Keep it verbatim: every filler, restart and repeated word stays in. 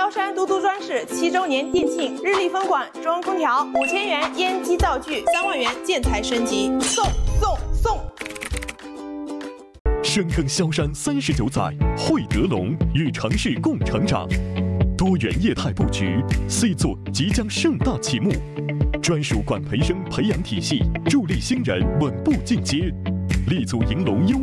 萧山都督装饰七周年店庆，日立分馆中央空调五千元烟机灶具，三万元建材升级，送送送！ 深耕萧山三十九载，汇德龙与城市共成长。多元业态布局 ，C 座即将盛大启幕，专属管培生培养体系，助力新人稳步进阶，立足银龙优。